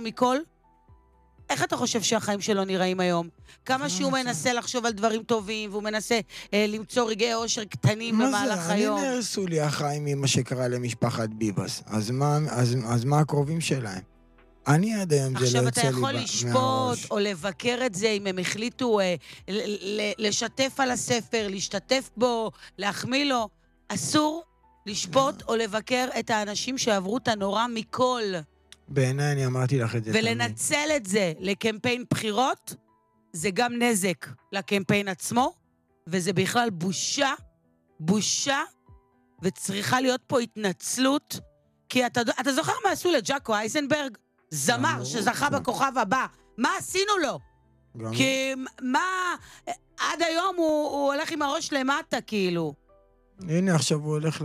מכל, איך אתה חושב שהחיים שלו נראים היום? כמה שהוא מנסה לחשוב על דברים טובים, והוא מנסה למצוא רגעי אושר קטנים במהלך היום. אני נהרסו לי החיים ממה שקרה למשפחת ביבס. אז מה הקרובים שלהם? אני עד היום זה לא עכשיו יוצא אתה לי יכול מהראש. לשפוט או לבקר את זה אם הם החליטו לשתף על הספר, להשתתף בו, להחמיא לו. אסור לשפוט או לבקר את האנשים שעברו את הנורא מכל. בעיניי אני אמרתי לך את זה תמיד. ולנצל את זה לקמפיין בחירות, זה גם נזק לקמפיין עצמו, וזה בכלל בושה, וצריכה להיות פה התנצלות, כי אתה זוכר מה עשו לג'קו אייזנברג? זמר שזכה בכוכב הבא. מה עשינו לו? כי מה... עד היום הוא הולך עם הראש למטה, כאילו. הנה, עכשיו הוא הולך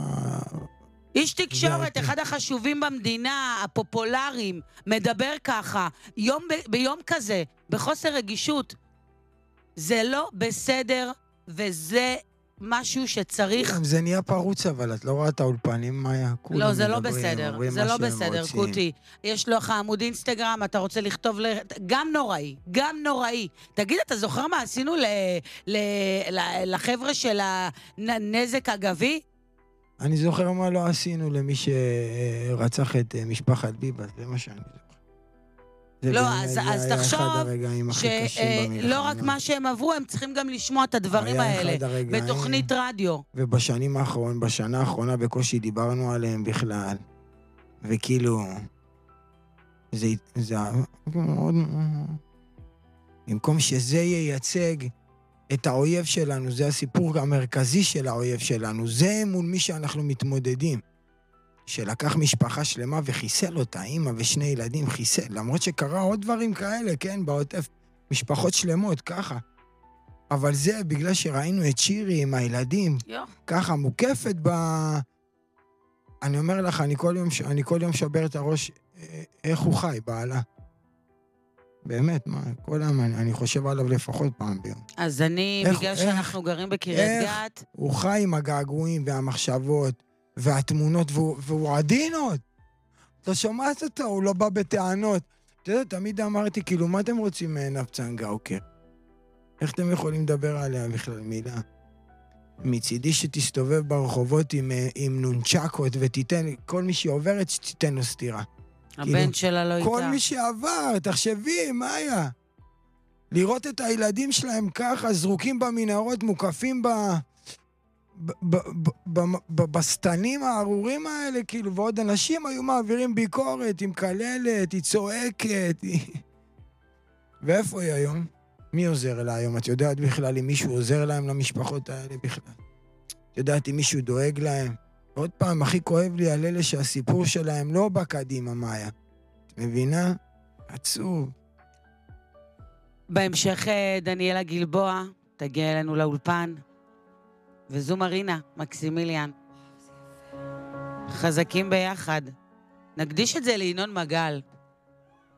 איש תקשורת, אחד החשובים במדינה, הפופולריים, מדבר ככה, ביום כזה, בחוסר רגישות. זה לא בסדר, וזה משהו שצריך... זה נהיה פרוץ, אבל את לא רואה את האולפנים, מאיה? לא, זה לא בסדר, זה לא בסדר, קוטי. יש לך עמוד אינסטגרם, אתה רוצה לכתוב... גם נוראי. תגיד, אתה זוכר מה עשינו לחבר'ה של הנזק אגבי? אני זוכר מה לא עשינו למי שרצח את משפחת ביבס, זה מה שאני זוכר. לא, אז תחשוב שלא רק מה שהם עברו, הם צריכים גם לשמוע את הדברים האלה בתוכנית רדיו. ובשנה האחרונה בקושי דיברנו עליהם בכלל. וכאילו, זה מאוד... במקום שזה ייצג את האויב שלנו, זה הסיפור המרכזי של האויב שלנו, זה מול מי שאנחנו מתמודדים. שלקח משפחה שלמה וחיסל אותה, אמא ושני ילדים חיסל, למרות שקרה עוד דברים כאלה, כן, בעוטף, משפחות שלמות, ככה. אבל זה בגלל שראינו את שירי עם הילדים, ככה מוקפת אני אומר לך, אני כל יום שבר את הראש, איך הוא חי, בעלה. באמת, מה, כל היום אני חושב עליו לפחות פעם ביום. אז בגלל שאנחנו גרים בקריית גת... הוא חי עם הגעגועים והמחשבות, והתמונות, והוא עדינות. אתה שומעת אותו, הוא לא בא בטענות. אתה יודע, תמיד אמרתי, כאילו, מה אתם רוצים מנפצן גאוקר? איך אתם יכולים לדבר עליה בכלל מילה? מצידי שתסתובב ברחובות עם נונצ'קות ותיתן, כל מי שעוברת שתיתן לו סתירה. הבן שלה לא איתה. כל מי שעבר, תחשבי, מה היה? לראות את הילדים שלהם ככה, זרוקים במנהרות, מוקפים בסתנים הארורים האלה, כאילו, ועוד אנשים היו מעבירים ביקורת, היא מקללת, היא צועקת, ואיפה היא היום? מי עוזר לה היום? את יודעת בכלל אם מישהו עוזר להם למשפחות האלה בכלל? את יודעת אם מישהו דואג להם? עוד פעם, הכי כואב לי על אלה שהסיפור שלהם לא בא קדימה, מאיה. את מבינה? עצוב. בהמשך דניאלה גלבוע תגיע אלינו לאולפן, וזו מרינה מקסימיליאן. חזקים ביחד. נקדיש את זה לינון מגל.